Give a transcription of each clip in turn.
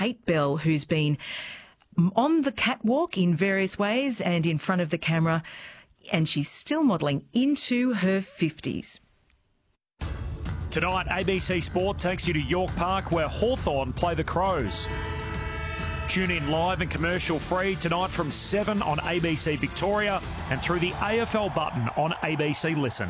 Kate Bell, who's been on the catwalk in various ways and in front of the camera, and she's still modelling into her 50s. Tonight, ABC Sport takes you to York Park, where Hawthorn play the Crows. Tune in live and commercial-free tonight from 7 on ABC Victoria and through the AFL button on ABC Listen.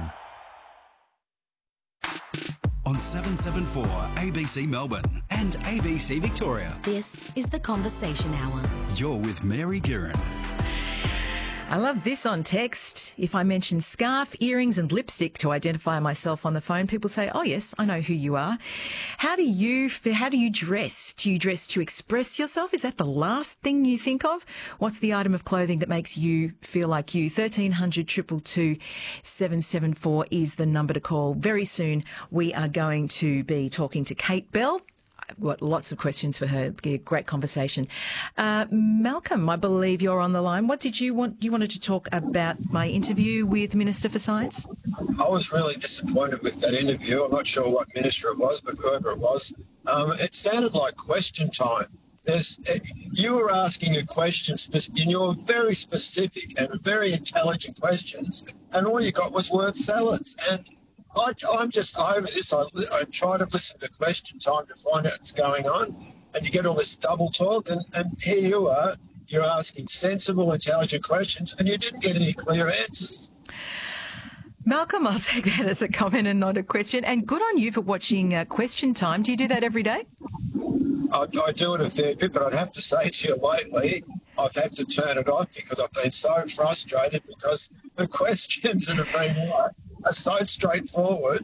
On 774 ABC Melbourne and ABC Victoria. This is The Conversation Hour. You're with Mary Guerin. I love this on text. If I mention scarf, earrings and lipstick to identify myself on the phone, people say, oh, yes, I know who you are. How do you dress? Do you dress to express yourself? Is that the last thing you think of? What's the item of clothing that makes you feel like you? 1300 222 774 is the number to call. Very soon we are going to be talking to Kate Bell. I've got lots of questions for her. Great conversation. Malcolm, I believe you're on the line. What did you want? You wanted to talk about my interview with Minister for Science? I was really disappointed with that interview. I'm not sure what minister it was, but whoever it was. It sounded like question time. You were asking a question, and you were very specific and very intelligent questions, and all you got was word salads. And I'm just over this. I try to listen to question time to find out what's going on, and you get all this double talk, and here you are, you're asking sensible, intelligent questions, and you didn't get any clear answers. Malcolm, I'll take that as a comment and not a question. And good on you for watching Question Time. Do you do that every day? I do it a fair bit, but I'd have to say to you lately, I've had to turn it off because I've been so frustrated because the questions that have been are so straightforward.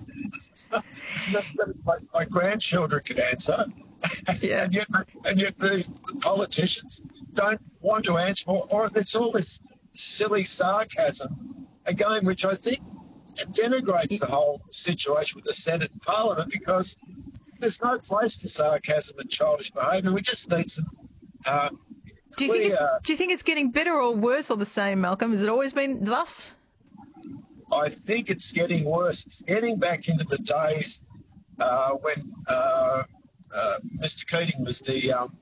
My grandchildren could answer. Yeah. and yet the politicians don't want to answer, or it's all this silly sarcasm, again, which I think denigrates the whole situation with the Senate and Parliament, because there's no place for sarcasm and childish behaviour. We just need some do you think it's getting better or worse or the same, Malcolm? Has it always been thus? I think it's getting worse. It's getting back into the days when Mr. Keating was the